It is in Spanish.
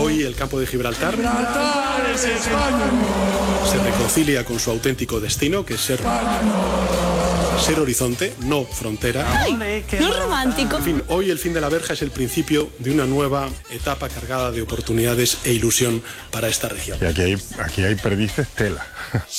Hoy el campo de Gibraltar Es España. se reconcilia con su auténtico destino, que es ser horizonte, no frontera. ¡Ay! ¡No romántico! En fin, hoy el fin de la verja es el principio de una nueva etapa cargada de oportunidades e ilusión para esta región. Y aquí hay perdices tela.